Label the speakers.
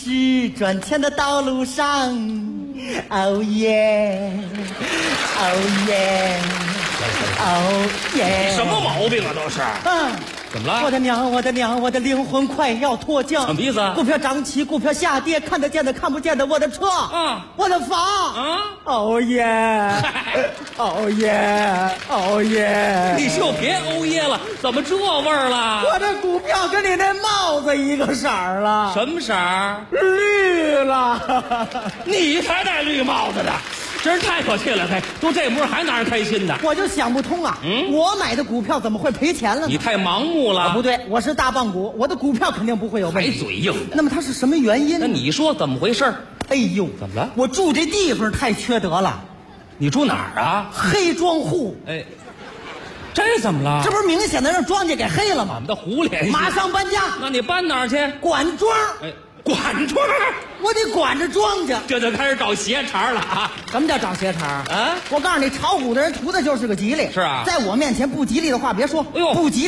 Speaker 1: 是赚钱的道路上，哦耶，哦耶，哦耶！
Speaker 2: 什么毛病啊？都是。怎么了？
Speaker 1: 我的娘，我的娘，我的灵魂快要脱缰！
Speaker 2: 什么意思啊？
Speaker 1: 股票涨起，股票下跌，看得见的看不见的，我的车，我的房，哦耶，哦耶，哦耶！
Speaker 2: 你就别欧耶了，怎么这味儿了？
Speaker 1: 我的股票跟你那帽子一个色儿了。
Speaker 2: 什么色儿？
Speaker 1: 绿了。
Speaker 2: 你才戴绿帽子的，真是太可气了！都这模样还拿人开心呢？
Speaker 1: 我就想不通啊，我买的股票怎么会赔钱了呢？
Speaker 2: 你太盲目了。
Speaker 1: 不对，我是大棒股，我的股票肯定不会有问题。
Speaker 2: 还嘴硬。
Speaker 1: 那么它是什么原因呢？
Speaker 2: 那你说怎么回事？
Speaker 1: 哎呦，
Speaker 2: 怎么了？
Speaker 1: 我住这地方太缺德了。
Speaker 2: 你住哪儿啊？
Speaker 1: 黑庄户。
Speaker 2: 哎，这怎么了？
Speaker 1: 这不是明显的让庄稼给黑了吗？
Speaker 2: 我们的胡联系。
Speaker 1: 马上搬家。
Speaker 2: 那你搬哪儿去？
Speaker 1: 管庄。
Speaker 2: 哎，管庄。
Speaker 1: 我得管着庄稼。
Speaker 2: 这就开始找鞋茬了啊！
Speaker 1: 什么叫找鞋茬
Speaker 2: 啊？
Speaker 1: 我告诉你，炒股的人图的就是个吉利。
Speaker 2: 是啊，
Speaker 1: 在我面前不吉利的话别说。
Speaker 2: 哎呦，
Speaker 1: 不吉利